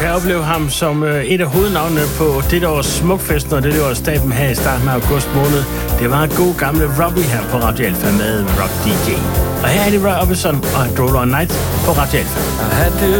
kan opleve ham som et af hovednavnene på dette års Smukfesten, og det var staben her i starten af august måned. Det var en god gamle Robbie her på Radio Alfa med Rock DJ. Og her er det Roy Orbison og Roll All Night på Radio Alfa.